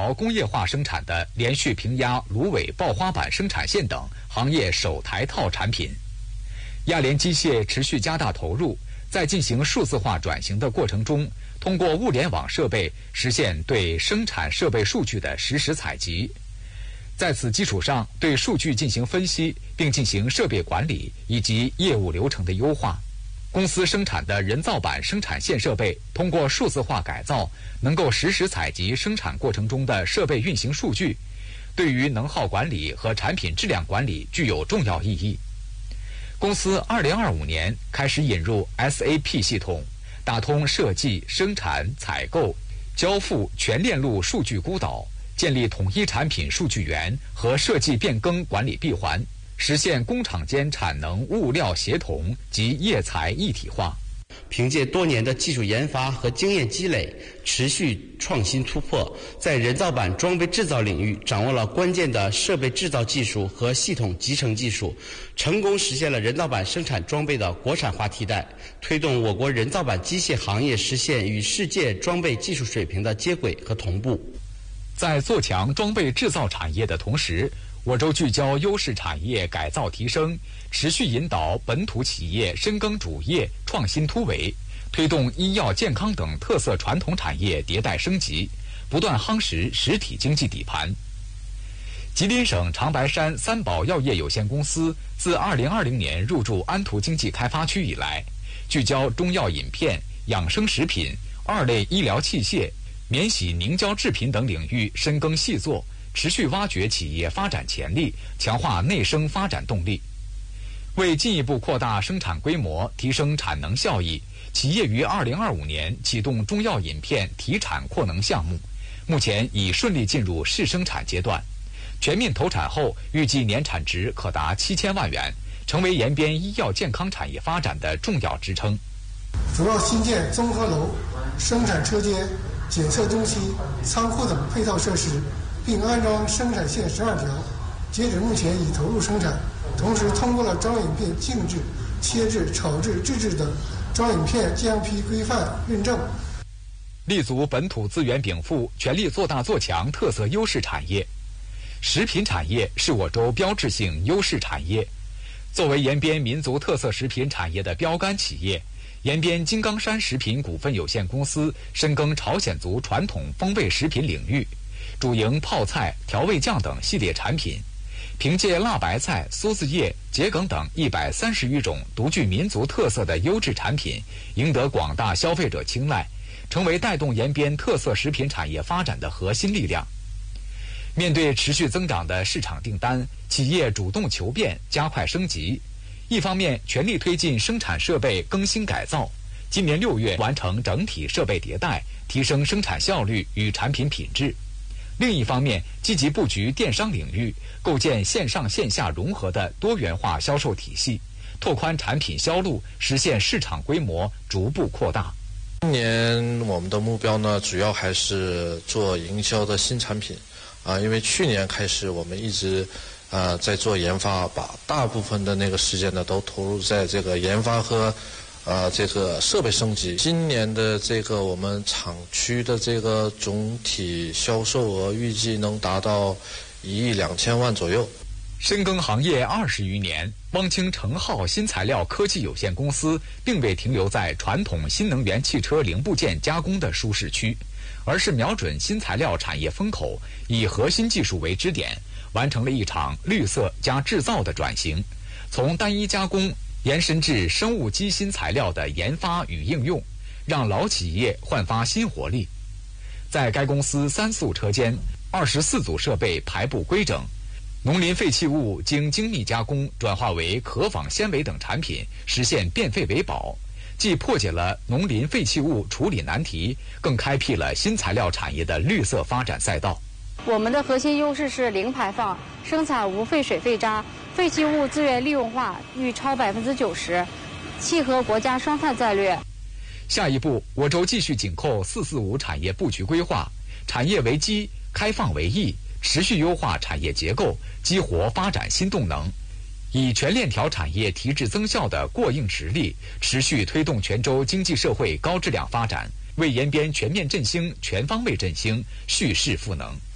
条工业化生产的连续平压芦苇爆花板生产线等行业首台套产品。亚联机械持续加大投入，在进行数字化转型的过程中，通过物联网设备实现对生产设备数据的实时采集，在此基础上对数据进行分析，并进行设备管理以及业务流程的优化。公司生产的人造板生产线设备通过数字化改造，能够实时采集生产过程中的设备运行数据，对于能耗管理和产品质量管理具有重要意义。公司2025年开始引入 SAP 系统，打通设计、生产、采购、交付全链路数据孤岛，建立统一产品数据源和设计变更管理闭环，实现工厂间产能物料协同及业材一体化。 凭借多年的技术研发和经验积累，持续创新突破，在人造板装备制造领域掌握了关键的设备制造技术和系统集成技术，成功实现了人造板生产装备的国产化替代，推动我国人造板机械行业实现与世界装备技术水平的接轨和同步。 在做强装备制造产业的同时，我州聚焦优势产业改造提升，持续引导本土企业深耕主业、创新突围，推动医药健康等特色传统产业迭代升级，不断夯实实体经济底盘。吉林省长白山三宝药业有限公司自2020年入驻安图经济开发区以来，聚焦中药饮片、养生食品、二类医疗器械、免洗凝胶制品等领域深耕细作，持续挖掘企业发展潜力，强化内生发展动力。为进一步扩大生产规模，提升产能效益，企业于2025年启动中药饮片提产扩能项目，目前已顺利进入试生产阶段。全面投产后，预计年产值可达7000万元，成为延边医药健康产业发展的重要支撑。 主要新建综合楼、生产车间、检测中心、仓库等配套设施，并安装生产线12条，截止目前已投入生产。同时通过了装饮片静制、切制、炒制、制制等装饮片GMP规范认证。 立足本土资源禀赋，全力做大做强特色优势产业。食品产业是我州标志性优势产业。作为延边民族特色食品产业的标杆企业，延边金刚山食品股份有限公司深耕朝鲜族传统风味食品领域，主营泡菜、调味酱等系列产品，凭借辣白菜、苏子叶、桔梗等130余种独具民族特色的优质产品，赢得广大消费者青睐，成为带动延边特色食品产业发展的核心力量。面对持续增长的市场订单，企业主动求变，加快升级。一方面全力推进生产设备更新改造，今年6月完成整体设备迭代，提升生产效率与产品品质。另一方面，积极布局电商领域，构建线上线下融合的多元化销售体系，拓宽产品销路，实现市场规模逐步扩大。 今年我们的目标呢，主要还是做营销的新产品因为去年开始我们一直在做研发，把大部分的那个时间呢都投入在这个研发和这个设备升级。今年的这个我们厂区的这个总体销售额预计能达到1亿2千万左右。 深耕行业20余年，汪清成浩新材料科技有限公司并未停留在传统新能源汽车零部件加工的舒适区，而是瞄准新材料产业风口，以核心技术为支点，完成了一场绿色加制造的转型，从单一加工延伸至生物基新材料的研发与应用，让老企业焕发新活力。在该公司3速车间24组设备排布规整，农林废弃物经精密加工转化为可纺纤维等产品，实现变废为宝，既破解了农林废弃物处理难题，更开辟了新材料产业的绿色发展赛道。 我们的核心优势是零排放，生产无废水废渣，废弃物资源利用化逾超90%，契合国家双碳战略。 下一步，我州继续紧扣445产业布局规划，产业为基，开放为义，持续优化产业结构，激活发展新动能，以全链条产业提质增效的过硬实力，持续推动全州经济社会高质量发展，为延边全面振兴、全方位振兴蓄势赋能。